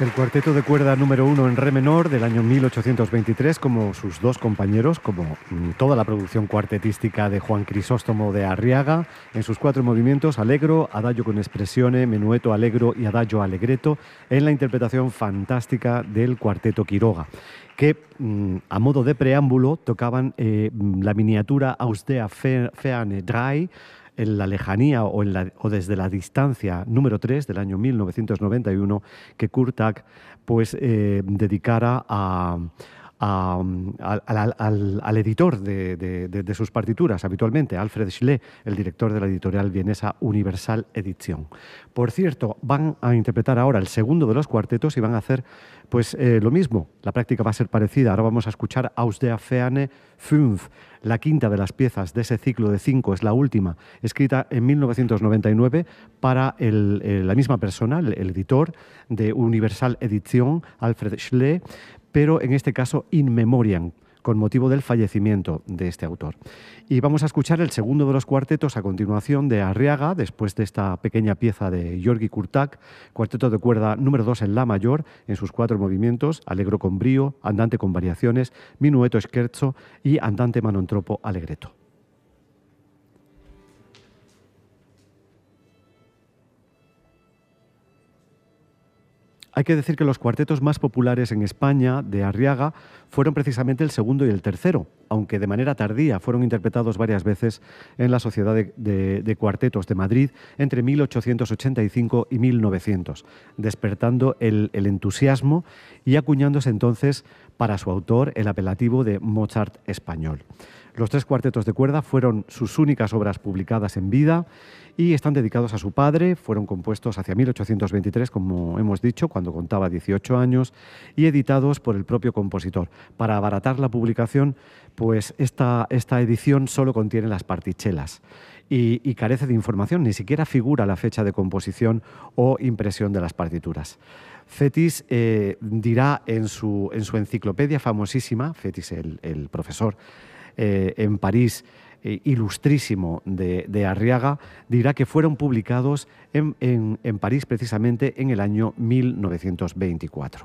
El cuarteto de cuerda número 1 en re menor del año 1823, como sus dos compañeros, como toda la producción cuartetística de Juan Crisóstomo de Arriaga, en sus 4 movimientos, allegro, adagio con espressione, menueto allegro y adagio allegretto, en la interpretación fantástica del cuarteto Quiroga, que a modo de preámbulo tocaban la miniatura Aus der Ferne 3, en la lejanía o desde la distancia número 3 del año 1991, que Kurtág pues, dedicara al editor de sus partituras habitualmente, Alfred Schley, el director de la editorial vienesa Universal Edition. Por cierto, van a interpretar ahora el segundo de los cuartetos y van a hacer pues, lo mismo. La práctica va a ser parecida. Ahora vamos a escuchar Aus der Ferne 5, la quinta de las piezas de ese ciclo de 5, es la última, escrita en 1999 para la misma persona, el editor de Universal Edition, Alfred Schley, pero en este caso in memoriam, con motivo del fallecimiento de este autor. Y vamos a escuchar el segundo de los cuartetos a continuación de Arriaga, después de esta pequeña pieza de György Kurtág, cuarteto de cuerda número 2 en la mayor, en sus 4 movimientos, allegro con brío, andante con variaciones, minueto scherzo y andante manontropo allegretto. Hay que decir que los cuartetos más populares en España de Arriaga fueron precisamente el segundo y el tercero, aunque de manera tardía fueron interpretados varias veces en la Sociedad de Cuartetos de Madrid entre 1885 y 1900, despertando el entusiasmo y acuñándose entonces para su autor el apelativo de Mozart español. Los 3 cuartetos de cuerda fueron sus únicas obras publicadas en vida y están dedicados a su padre. Fueron compuestos hacia 1823, como hemos dicho, cuando contaba 18 años, y editados por el propio compositor. Para abaratar la publicación, pues esta edición solo contiene las partichelas y carece de información, ni siquiera figura la fecha de composición o impresión de las partituras. Fétis dirá en su enciclopedia famosísima, Fétis el profesor en París, ilustrísimo de Arriaga, dirá que fueron publicados en París precisamente en el año 1924.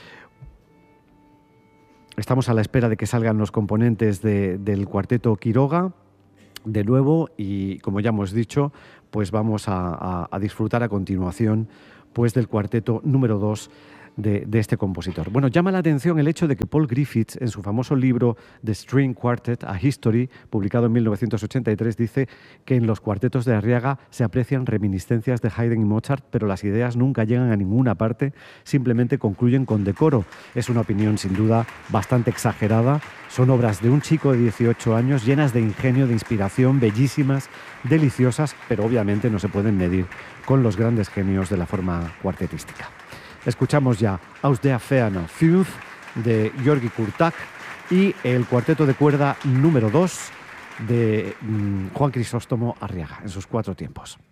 Estamos a la espera de que salgan los componentes del cuarteto Quiroga de nuevo y, como ya hemos dicho, pues vamos a disfrutar a continuación pues, del cuarteto número 2 de este compositor. Bueno, llama la atención el hecho de que Paul Griffiths, en su famoso libro The String Quartet, A History, publicado en 1983, dice que en los cuartetos de Arriaga se aprecian reminiscencias de Haydn y Mozart, pero las ideas nunca llegan a ninguna parte, simplemente concluyen con decoro. Es una opinión sin duda bastante exagerada. Son obras de un chico de 18 años llenas de ingenio, de inspiración, bellísimas, deliciosas, pero obviamente no se pueden medir con los grandes genios de la forma cuartetística. Escuchamos ya Aus der Ferne 5 de György Kurtág y el cuarteto de cuerda número 2 de Juan Crisóstomo Arriaga en sus 4 tiempos.